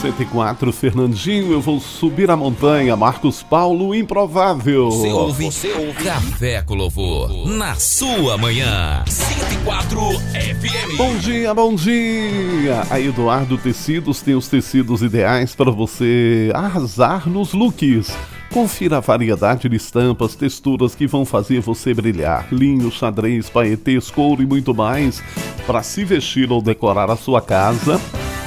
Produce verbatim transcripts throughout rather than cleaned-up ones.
cento e quatro, Fernandinho, eu vou subir a montanha. Marcos Paulo, Improvável. Você ouve, você ouve Café com Louvor, na sua manhã. cento e quatro F M. Bom dia, bom dia. A Eduardo Tecidos tem os tecidos ideais para você arrasar nos looks. Confira a variedade de estampas, texturas que vão fazer você brilhar. Linho, xadrez, paetês, couro e muito mais. Para se vestir ou decorar a sua casa,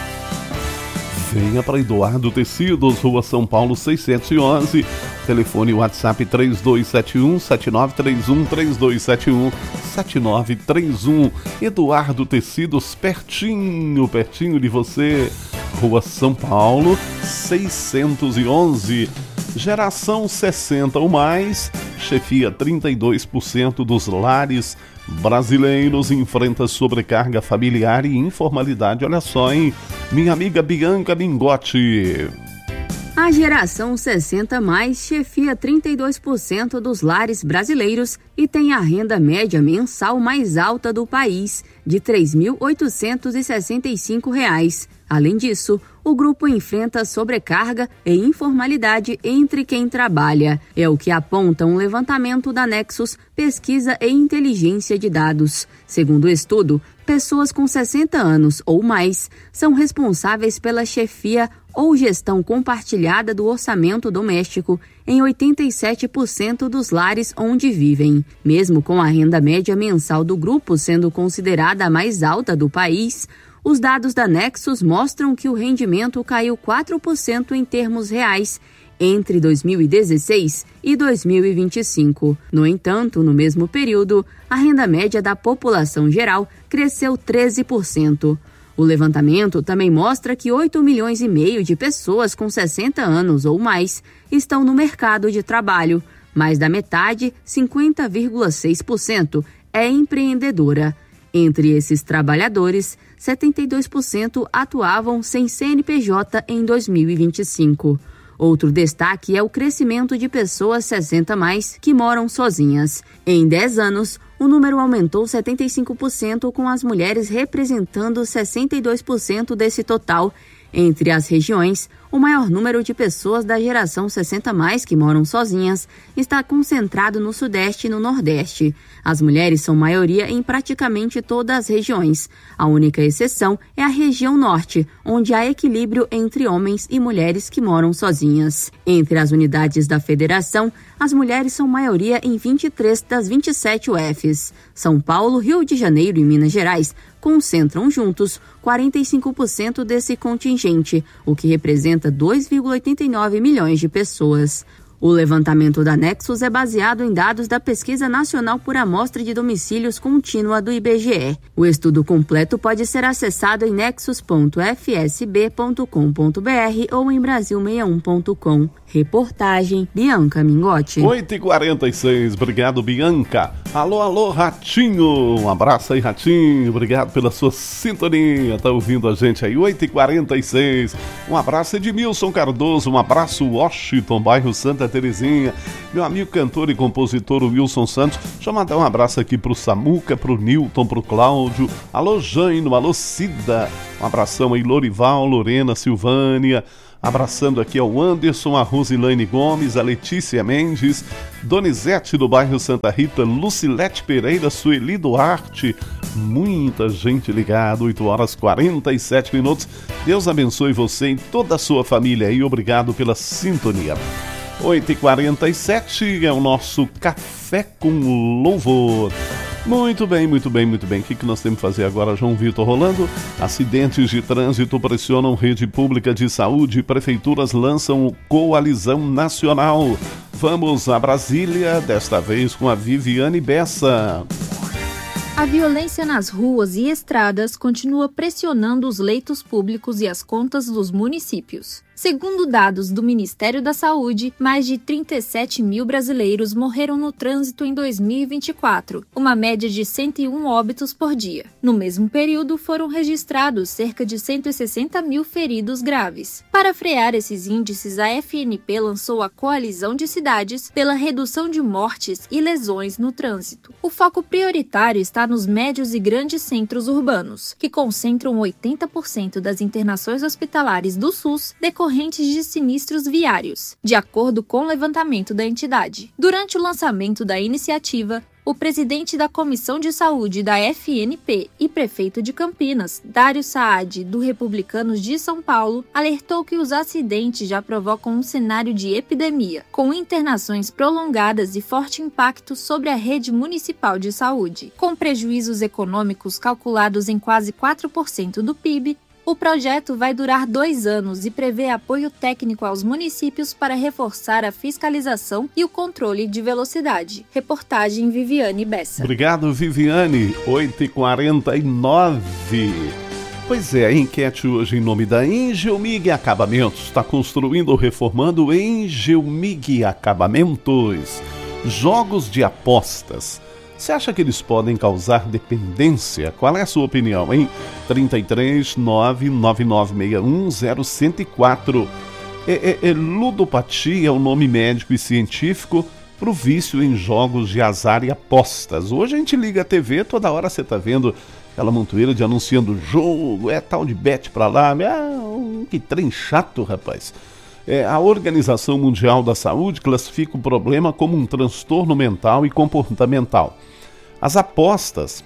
venha para Eduardo Tecidos, Rua São Paulo seiscentos e onze. Telefone WhatsApp três dois sete um, sete nove três um, três dois sete um, sete nove três um. Eduardo Tecidos, pertinho, pertinho de você. Rua São Paulo seiscentos e onze. Geração sessenta ou mais, chefia trinta e dois por cento dos lares brasileiros, enfrenta sobrecarga familiar e informalidade. Olha só, hein? Minha amiga Bianca Mingotti. A geração sessenta mais chefia trinta e dois por cento dos lares brasileiros e tem a renda média mensal mais alta do país, de três mil oitocentos e sessenta e cinco reais. Além disso, o grupo enfrenta sobrecarga e informalidade entre quem trabalha. É o que aponta um levantamento da Nexus Pesquisa e Inteligência de Dados. Segundo o estudo, pessoas com sessenta anos ou mais são responsáveis pela chefia ou gestão compartilhada do orçamento doméstico em oitenta e sete por cento dos lares onde vivem. Mesmo com a renda média mensal do grupo sendo considerada a mais alta do país, os dados da Nexus mostram que o rendimento caiu quatro por cento em termos reais entre dois mil e dezesseis e dois mil e vinte e cinco. No entanto, no mesmo período, a renda média da população geral cresceu treze por cento. O levantamento também mostra que oito milhões e meio de pessoas com sessenta anos ou mais estão no mercado de trabalho. Mais da metade, cinquenta vírgula seis por cento, é empreendedora. Entre esses trabalhadores, setenta e dois por cento atuavam sem C N P J em dois mil e vinte e cinco. Outro destaque é o crescimento de pessoas sessenta mais que moram sozinhas. Em dez anos, o número aumentou setenta e cinco por cento, com as mulheres representando sessenta e dois por cento desse total. Entre as regiões, o maior número de pessoas da geração sessenta mais que moram sozinhas está concentrado no Sudeste e no Nordeste. As mulheres são maioria em praticamente todas as regiões. A única exceção é a região Norte, onde há equilíbrio entre homens e mulheres que moram sozinhas. Entre as unidades da federação, as mulheres são maioria em vinte e três das vinte e sete U Fs. São Paulo, Rio de Janeiro e Minas Gerais concentram juntos quarenta e cinco por cento desse contingente, o que representa dois vírgula oitenta e nove milhões de pessoas. O levantamento da Nexus é baseado em dados da Pesquisa Nacional por Amostra de Domicílios Contínua do I B G E. O estudo completo pode ser acessado em nexus ponto f s b ponto com ponto b r ou em brasil sessenta e um ponto com. Reportagem Bianca Mingotti. oito e quarenta e seis, obrigado Bianca. Alô, alô, Ratinho. Um abraço aí, Ratinho. Obrigado pela sua sintonia. Tá ouvindo a gente aí, oito e quarenta e seis. Um abraço Edmilson Cardoso. Um abraço Washington, bairro Santa Terezinha. Meu amigo cantor e compositor Wilson Santos. Deixa eu mandar um abraço aqui pro Samuca, pro Nilton, pro Cláudio. Alô, Jaino. Alô, Cida. Um abração aí, Lorival, Lorena, Silvânia. Abraçando aqui ao Anderson, a Rosilane Gomes, a Letícia Mendes, Donizete do bairro Santa Rita, Lucilete Pereira, Sueli Duarte, muita gente ligada, oito horas e quarenta e sete minutos. Deus abençoe você e toda a sua família e obrigado pela sintonia. oito e quarenta e sete é o nosso Café com Louvor. Muito bem, muito bem, muito bem. O que, que nós temos que fazer agora, João Vitor Rolando? Acidentes de trânsito pressionam rede pública de saúde. Prefeituras lançam coalizão nacional. Vamos a Brasília, desta vez com a Viviane Bessa. A violência nas ruas e estradas continua pressionando os leitos públicos e as contas dos municípios. Segundo dados do Ministério da Saúde, mais de trinta e sete mil brasileiros morreram no trânsito em dois mil e vinte e quatro, uma média de cento e um óbitos por dia. No mesmo período, foram registrados cerca de cento e sessenta mil feridos graves. Para frear esses índices, a F N P lançou a Coalizão de Cidades pela redução de mortes e lesões no trânsito. O foco prioritário está nos médios e grandes centros urbanos, que concentram oitenta por cento das internações hospitalares do SUS decorrentes de sinistros viários, de acordo com o levantamento da entidade. Durante o lançamento da iniciativa, o presidente da Comissão de Saúde da F N P e prefeito de Campinas, Dário Saad, do Republicanos de São Paulo, alertou que os acidentes já provocam um cenário de epidemia, com internações prolongadas e forte impacto sobre a rede municipal de saúde. Com prejuízos econômicos calculados em quase quatro por cento do P I B, o projeto vai durar dois anos e prevê apoio técnico aos municípios para reforçar a fiscalização e o controle de velocidade. Reportagem Viviane Bessa. Obrigado, Viviane. oito e quarenta e nove. Pois é, a enquete hoje em nome da Engelmig Acabamentos. Está construindo ou reformando Engelmig Acabamentos. Jogos de apostas. Você acha que eles podem causar dependência? Qual é a sua opinião, hein? trinta e três, nove nove nove seis um, zero um zero quatro. É, é, é, ludopatia é o nome médico e científico para o vício em jogos de azar e apostas. Hoje a gente liga a T V, toda hora você está vendo aquela montoeira de anunciando jogo, é tal de bet para lá. Ah, que trem chato, rapaz. É, a Organização Mundial da Saúde classifica o problema como um transtorno mental e comportamental. As apostas,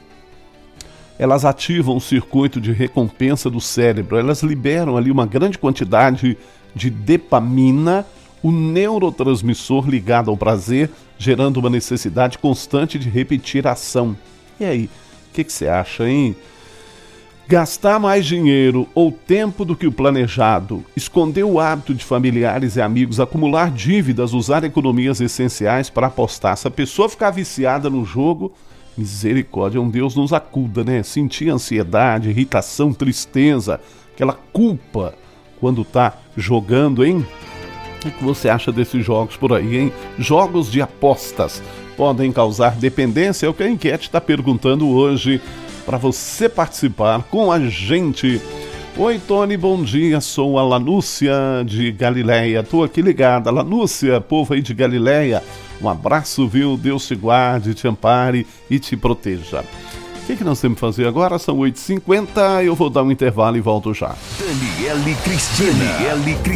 elas ativam o circuito de recompensa do cérebro, elas liberam ali uma grande quantidade de dopamina, o neurotransmissor ligado ao prazer, gerando uma necessidade constante de repetir a ação. E aí, o que, que você acha, hein? Gastar mais dinheiro ou tempo do que o planejado, esconder o hábito de familiares e amigos, acumular dívidas, usar economias essenciais para apostar. Se a pessoa ficar viciada no jogo, misericórdia, um Deus nos acuda, né? Sentir ansiedade, irritação, tristeza, aquela culpa quando tá jogando, hein? O que você acha desses jogos por aí, hein? Jogos de apostas podem causar dependência? É o que a enquete está perguntando hoje para você participar com a gente. Oi, Tony, bom dia, sou a Lanúcia de Galileia, estou aqui ligada. Lanúcia, povo aí de Galileia, um abraço, viu? Deus te guarde, te ampare e te proteja. O que, que nós temos que fazer agora? São oito e cinquenta, eu vou dar um intervalo e volto já. Daniele Cristina. Daniele Cristina.